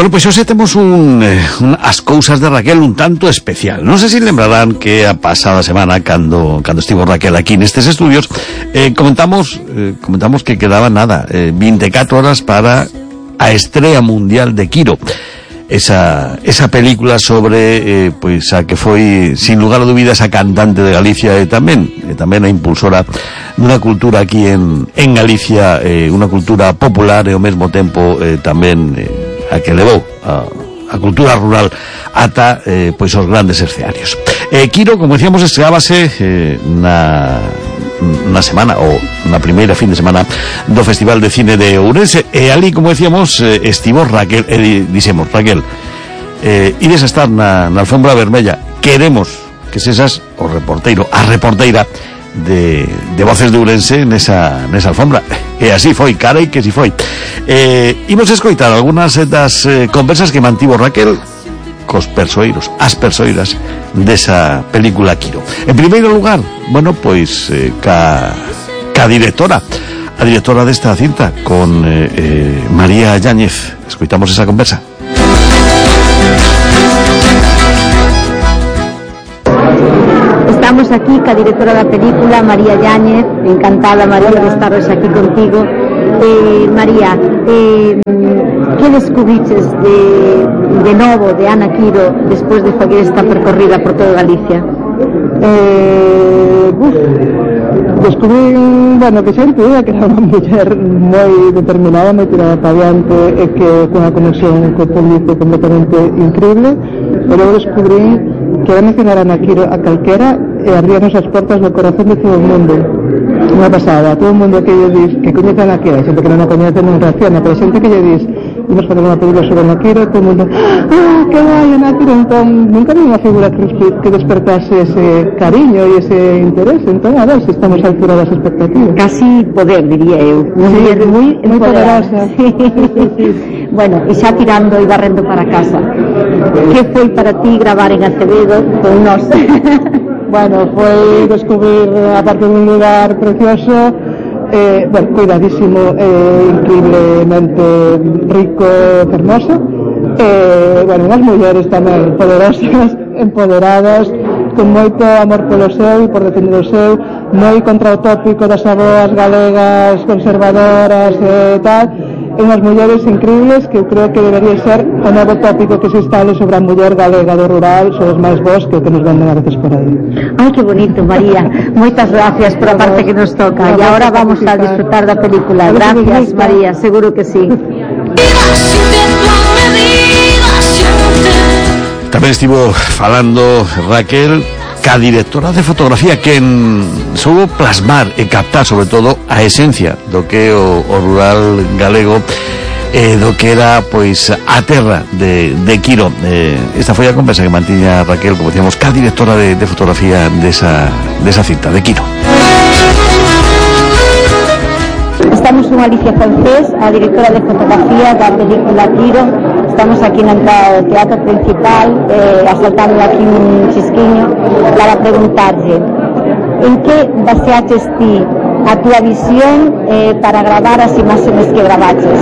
Bueno, pois hoxe temos as cousas de Raquel un tanto especial. Non sei se lembrarán que a pasada semana cando estivo Raquel aquí nestes estudios comentamos que quedaba nada 24 horas para a estrea mundial de Quiro. Esa película sobre pois a que foi sin lugar a dúbidas a cantante de Galicia e tamén a impulsora dunha cultura aquí en Galicia, unha cultura popular e ao mesmo tempo tamén a que levou a cultura rural ata pois os grandes escenarios. Quiro, como decíamos, estreábase na semana ou na primeira fin de semana do Festival de Cine de Ourense, e ali, como decíamos, estivo Raquel, dixemos, Raquel, ides a estar na alfombra vermella, queremos que sesas a reporteira de Voces de Ourense nesa alfombra, e así foi, carai que si foi. Imos escoitar algunhas das conversas que mantivo Raquel cos as persoeiras desa película Quiro. En primeiro lugar, bueno, pois ca directora, a directora desta cinta, con María Yáñez. Escoitamos esa conversa. Estamos aquí ca directora da película, María Yáñez. Encantada, María, de estar aquí contigo. María, que descubriches de novo de Ana Quiro despois de fazer esta percorrida por toda Galicia? Descubrí, bueno, que sempre que era unha muller moi determinada, moi tirada para adiante e que con a conexión co público completamente increíble, pero eu descubrí que era mencionar a Ana Quiro a calquera e abríanos as portas do corazón de todo o mundo. Unha pasada, todo o mundo que lle dis que coñece a Ana Quiro, xente que non a coñece non reacciona, pero xente que lle dis imos fazer unha película sobre Ana Quiro, todo o mundo, que vai Ana Quiro, entón nunca vi unha figura que despertase ese cariño e ese interés, entón a ver se estamos a altura das expectativas. Casi poder, diría eu, sí, moi poderosa. Sí. Bueno, e xa tirando e barrendo para casa, que foi para ti gravar en Acevedo con nós? Bueno, foi descubrir a parte dun lugar precioso, bueno, cuidadísimo, increíblemente rico, hermoso, bueno, unhas mulleres tamén poderosas, empoderadas, con moito amor polo seu e por defender o seu, moi contra o tópico das aboas galegas conservadoras e tal, e unhas mulleres increíbles que eu creo que debería ser o novo tópico que se instale sobre a muller galega do rural, son os máis bons que nos venden a veces por aí. Ai, que bonito, María, moitas gracias por a parte que nos toca, e agora vamos a disfrutar da película. Gracias, María, seguro que sí. Tamén estivo falando Raquel ca directora de fotografía, que soubo plasmar e captar sobre todo a esencia do que o rural galego, do que era pois a terra de Quiro. Esta foi a conversa que mantiña Raquel, como decíamos, ca directora de fotografía desa cinta de Quiro. Estamos con Alicia Francés, a directora de fotografía da película Quiro. Estamos aquí na entrada do teatro principal, asaltando aquí un chisquiño para preguntarlle en que baseaches ti a túa visión para gravar as imaxes que gravaches.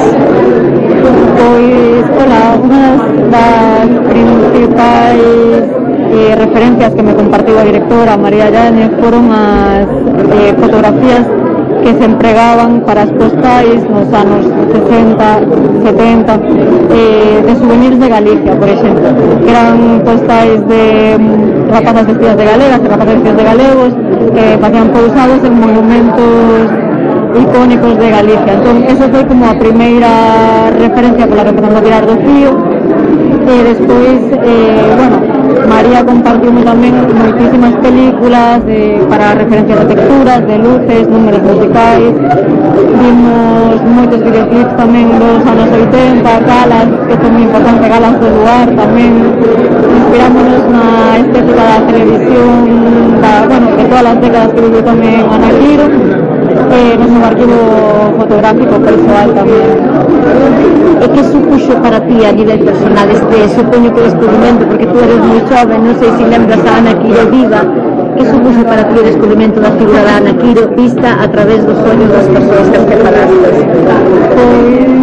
Pois, hola, unhas das principais referencias que me compartiu a directora María Yáñez foron as fotografías que se empregaban para as postais nos anos 60, 70 de souvenirs de Galicia, por exemplo, que eran postais de rapazas vestidas de galegas, rapazas vestidas de galegos, que facían pousados en monumentos icónicos de Galicia. Entón, eso foi como a primeira referencia pola que empezamos a tirar do fío, e despois, bueno, María compartiume tamén moitísimas películas para referencias de texturas, de luces, números musicais. Vimos moitos videoclips tamén dos anos 80, galas, que son moi importantes, galas do lugar tamén. Inspirámonos na estética da televisión, bueno, de todas as décadas que viviu tamén Ana Quiro, no seu arquivo fotográfico persoal tamén. E que supuxo para ti a nivel personal supoño que descubrimento, porque tú eres moi jove, non sei se lembras a Ana Quiro viva, que supuxo para ti o descubrimento da figura da Ana Quiro vista a través dos ollos das persoas que te falastes? Pois,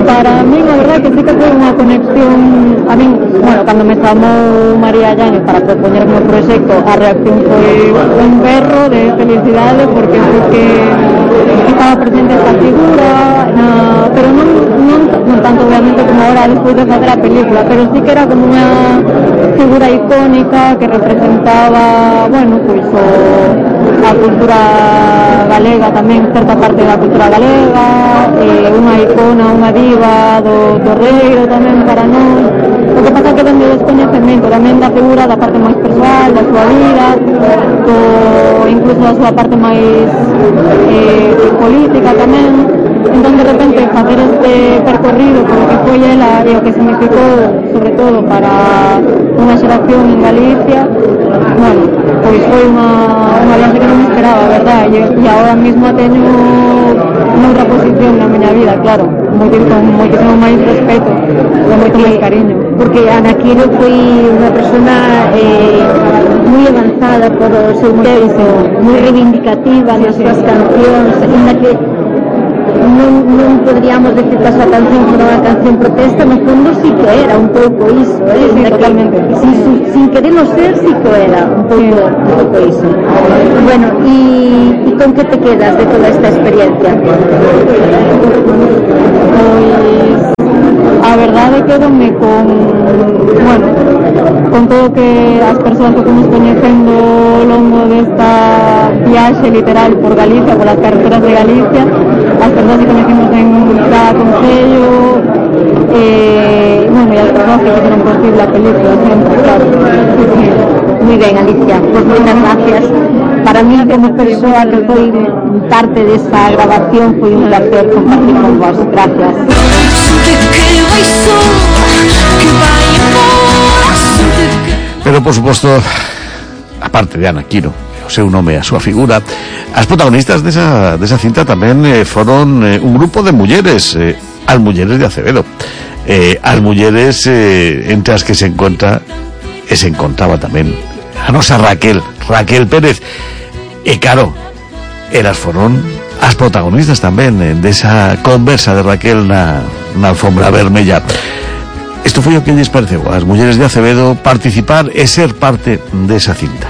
Para mí, la verdad que sí que foi unha conexión. A mí, bueno, cando me chamou María Llanes para propoñerme o proxecto, a reacción foi un berro de felicidade, porque foi que estaba presente esta figura, pero non tanto obviamente como ahora despois de facer a película, pero sí que era como unha figura icónica que representaba, bueno, pois a cultura galega tamén, certa parte da cultura galega, unha icona, unha diva do torreiro tamén para nós. O que pasa que vende o descoñecemento tamén da figura, da parte máis persoal, da súa vida, incluso da súa parte máis política tamén. Entón, de repente, facer este percorrido polo que foi ela e o que significou, sobre todo, para unha xeración en Galicia, bueno, pois foi unha viaxe que non me esperaba, verdad? E agora mesmo teño noutra posición na miña vida, claro, con moitísimo máis respeto e moito máis cariño. Porque Ana Quiro foi unha persona moi avanzada por o seu texto, moi reivindicativa nas súas cancións, ainda que non podríamos decir que a súa canción foi unha canción protesta, no fondo sí que era un pouco iso, sí, totalmente. Sin quererlo ser, sí que era un pouco iso. Bueno, e con que te quedas de toda esta experiencia? Pois a verdade quedome con todo que as persoas que fomos coñecendo ao longo desta viaxe literal por Galicia, por as carreteras de Galicia, as persoas que coñecemos en cada concello, bueno, e as persoas que fixeron posible a película, sempre, claro. Muy ben, Alicia, pues moitas gracias. Para mí, como persoa que foi parte desta grabación, foi un placer compartir con vos. Gracias. Pero, por suposto, aparte de Ana Quiro, o seu nome e a súa figura, as protagonistas desa cinta tamén foron un grupo de mulleres, as mulleres de Acevedo, as mulleres entre as que se encontraba tamén a nosa Raquel Pérez, e claro, elas foron as protagonistas tamén desa conversa de Raquel na alfombra vermella. Isto foi o que lles pareceu ás mulleres de Acevedo participar e ser parte desa cinta.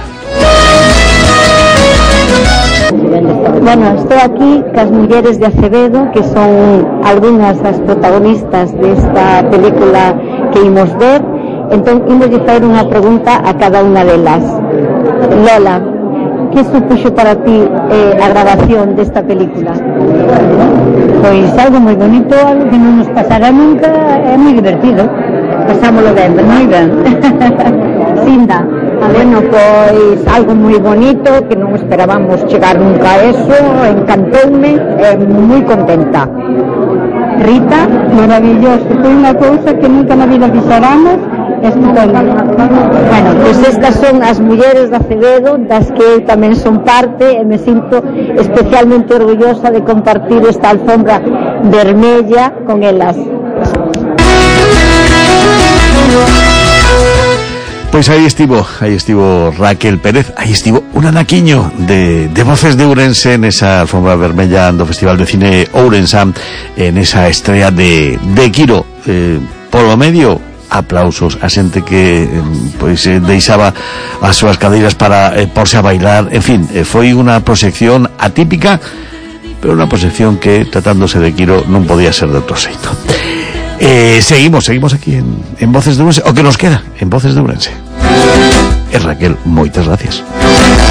Bueno, estou aquí cas mulleres de Acevedo, que son algunhas das protagonistas desta película que imos ver. Entón, imos facer unha pregunta a cada unha delas. Lola, que supuxo para ti a grabación desta película? Pois algo moi bonito, algo que non nos pasará nunca, é moi divertido. Pasámolo ben, moi ben. Cinda, bueno, pois algo moi bonito, que non esperábamos chegar nunca a eso, encantoume, moi contenta. Rita, maravilloso, foi unha cousa que nunca na vida fixáramos, estupendo. Bueno, pois estas son as mulleres de Acevedo, das que eu tamén son parte, e me sinto especialmente orgullosa de compartir esta alfombra vermella con elas. Pois aí estivo Raquel Pérez, aí estivo un anaquiño de Voces de Ourense nesa alfombra vermella do Festival de Cine Ourense, en esa estrella de Quiro. Polo medio, aplausos a xente que pois deixaba as súas cadeiras para porse a bailar. En fin, foi unha proxección atípica, pero unha proxección que, tratándose de Quiro, non podía ser de outro xeito. Seguimos aquí en Voces de Ourense, o que nos queda en Voces de Ourense. Raquel, moitas gracias.